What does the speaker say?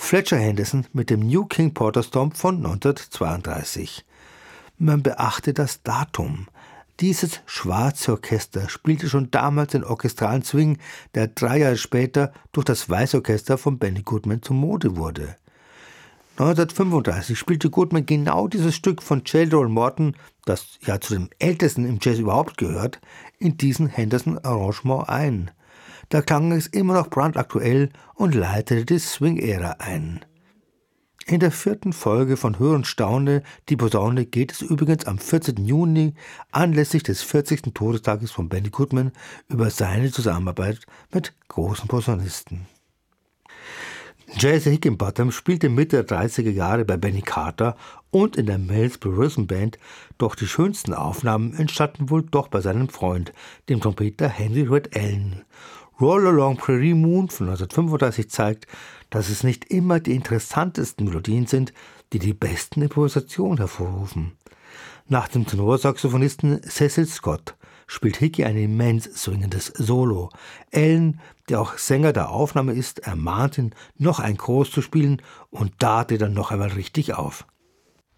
Fletcher Henderson mit dem New King Porter Stomp von 1932. Man beachte das Datum. Dieses schwarze Orchester spielte schon damals den orchestralen Swing, der 3 Jahre später durch das Weiße Orchester von Benny Goodman zur Mode wurde. 1935 spielte Goodman genau dieses Stück von J. Roll Morton, das ja zu den ältesten im Jazz überhaupt gehört, in diesen Henderson-Arrangement ein. Da klang es immer noch brandaktuell und leitete die Swing-Ära ein. In der 4. Folge von Hör und Staune, die Posaune, geht es übrigens am 14. Juni anlässlich des 40. Todestages von Benny Goodman über seine Zusammenarbeit mit großen Posaunisten. J.C. Higginbotham spielte Mitte der 30er Jahre bei Benny Carter und in der Millsboro Rhythm Band, doch die schönsten Aufnahmen entstanden wohl doch bei seinem Freund, dem Trompeter Henry Red Allen. Roll Along Prairie Moon von 1935 zeigt, dass es nicht immer die interessantesten Melodien sind, die die besten Improvisationen hervorrufen. Nach dem Tenorsaxophonisten Cecil Scott spielt Hickey ein immens swingendes Solo. Allen, der auch Sänger der Aufnahme ist, ermahnt ihn, noch ein Chorus zu spielen und da dreht er noch einmal richtig auf.